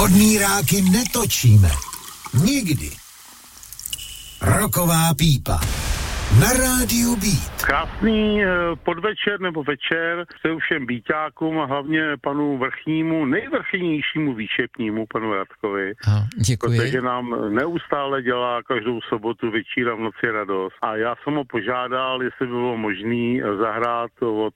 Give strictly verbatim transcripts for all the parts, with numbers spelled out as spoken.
Bodnýráky netočíme. Nikdy. Roková pípa. Na rádiu Beat. Krásný podvečer nebo večer se všem býťákům a hlavně panu vrchnímu, nejvrchnějšímu výčepnímu, panu Radkovi. A, děkuji. Protože nám neustále dělá každou sobotu večíra v noci radost. A já jsem ho požádal, jestli by bylo možný zahrát od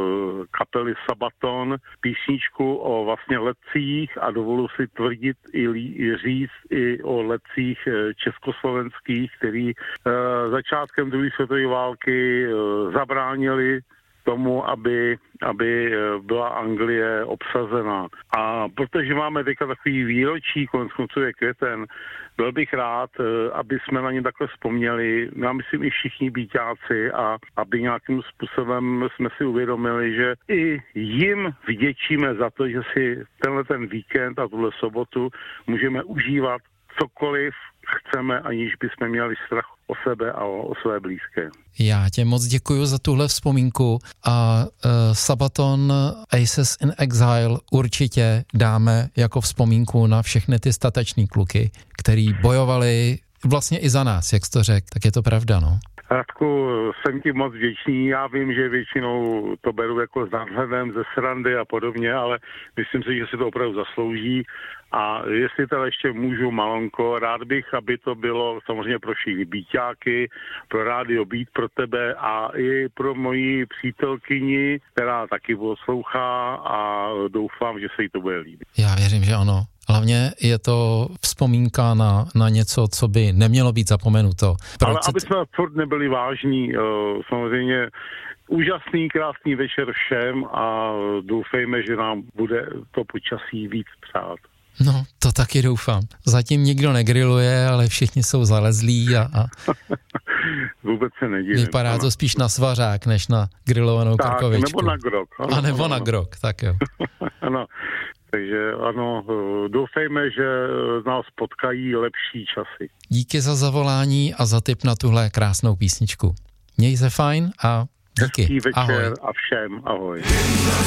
kapely Sabaton písničku o vlastně letcích a dovolu si tvrdit i, i říct i o letcích československých, který začátkem druhé světové války zabránili tomu, aby, aby byla Anglie obsazená. A protože máme teďka takový výročí, konec konců je květen, byl bych rád, aby jsme na ně takhle vzpomněli, já myslím i všichni býťáci, a aby nějakým způsobem jsme si uvědomili, že i jim vděčíme za to, že si tenhle ten víkend a tuhle sobotu můžeme užívat cokoliv chceme, aniž bychom měli strach o sebe a o, o své blízké. Já tě moc děkuju za tuhle vzpomínku a uh, Sabaton Aces in Exile určitě dáme jako vzpomínku na všechny ty statečný kluky, který bojovali vlastně i za nás, jak jsi to řekl, tak je to pravda, no. Radku, jsem ti moc vděčný, já vím, že většinou to beru jako s nadhledem, ze srandy a podobně, ale myslím si, že si to opravdu zaslouží. A jestli teda ještě můžu malonko, rád bych, aby to bylo samozřejmě pro všechny býťáky, pro rádio Beat, pro tebe a i pro moji přítelkyni, která taky poslouchá a doufám, že se jí to bude líbit. Já věřím, že ano. Hlavně je to vzpomínka na, na něco, co by nemělo být zapomenuto. Proč Ale aby t... jsme furt nebyli vážní, samozřejmě úžasný, krásný večer všem a doufejme, že nám bude to počasí víc přát. No, to taky doufám. Zatím nikdo negriluje, ale všichni jsou zalezlí a... a... Vůbec se nedivím. Vypadá ano. to spíš na svařák, než na grilovanou tak, karkovičku. nebo na grok. Ano, a nebo ano, na ano. grok, tak jo. Ano, takže ano, doufejme, že nás potkají lepší časy. Díky za zavolání a za tip na tuhle krásnou písničku. Měj se fajn a díky. Hezký večer ahoj. a všem ahoj.